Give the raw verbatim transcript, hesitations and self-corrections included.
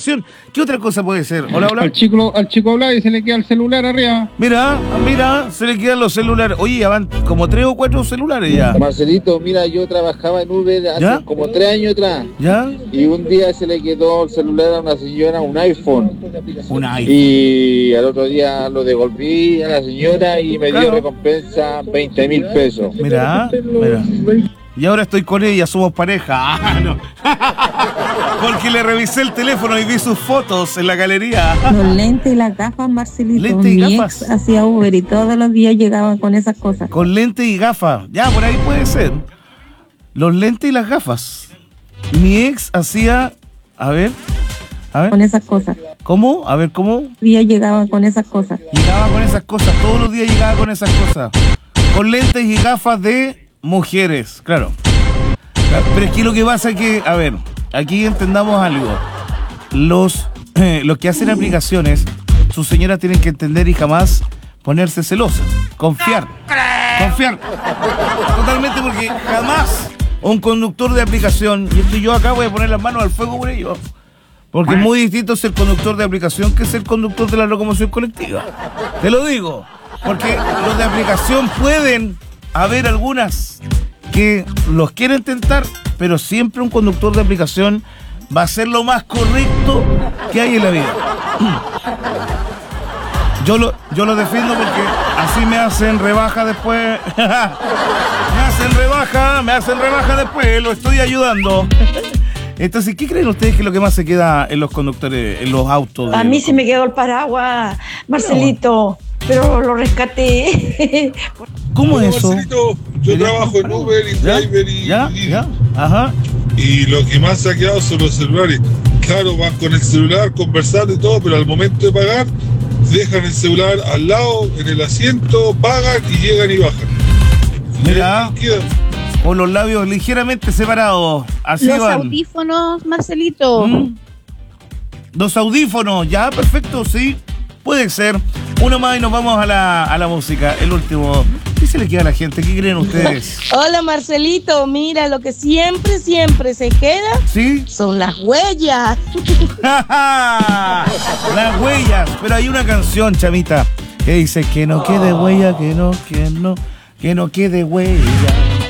aplicación. ¿Qué otra cosa puede ser? Hola, hola. Al chico, al chico habla y se le queda el celular arriba. Mira, mira, se le quedan los celulares. Oye, ya van como tres o cuatro celulares ya. Marcelito, mira, yo trabajaba en Uber hace ¿Ya? como tres años atrás. ¿Ya? Y un día se le quedó el celular a una señora, un iPhone. Un iPhone. Y al otro día lo devolví a la señora y me dio Claro. recompensa veinte mil pesos. Mira, mira. Y ahora estoy con ella, somos pareja. Ah, no. Porque le revisé el teléfono y vi sus fotos en la galería. Los lentes y las gafas, Marcelito. Lentes y Mi gafas. ex hacía Uber y todos los días llegaban con esas cosas. Con lentes y gafas. Ya, por ahí puede ser. Los lentes y las gafas. Mi ex hacía... A ver, a ver. Con esas cosas. ¿Cómo? A ver, ¿cómo? Días llegaban con esas cosas. Llegaba con esas cosas, todos los días llegaba con esas cosas. Con lentes y gafas de mujeres, claro. Pero es que lo que pasa es que, a ver, aquí entendamos algo. Los, eh, los que hacen aplicaciones, sus señoras tienen que entender y jamás ponerse celosas. Confiar. Confiar. Totalmente, porque jamás un conductor de aplicación, y esto yo acá voy a poner las manos al fuego por ello, porque es muy distinto ser conductor de aplicación que ser conductor de la locomoción colectiva. Te lo digo, porque los de aplicación pueden haber algunas que los quieren tentar, pero siempre un conductor de aplicación va a ser lo más correcto que hay en la vida. Yo lo, yo lo defiendo porque así me hacen rebaja después. Me hacen rebaja, me hacen rebaja después, lo estoy ayudando. Entonces, ¿qué creen ustedes que es lo que más se queda en los conductores, en los autos? A mí se me quedó el paraguas, Marcelito, pero lo rescaté. ¿Cómo es eso? Marcelito, yo ¿Ya? trabajo en Uber y ¿Ya? Driver y, ¿Ya? y- ¿Ya? Ajá. y lo que más se ha quedado son los celulares. Claro, van con el celular conversando y todo, pero al momento de pagar, dejan el celular al lado, en el asiento, pagan y llegan y bajan. Mira. Y quedan. Con los labios ligeramente separados. Así Los van. audífonos, Marcelito. ¿Mm? Los audífonos, ya, perfecto, sí. Puede ser. Uno más y nos vamos a la, a la música. El último. ¿Qué se le queda a la gente? ¿Qué creen ustedes? Hola, Marcelito, mira, lo que siempre, siempre se queda ¿Sí? son las huellas. Las huellas. Pero hay una canción, chamita, que dice que no quede huella, que no, que no, que no quede huella.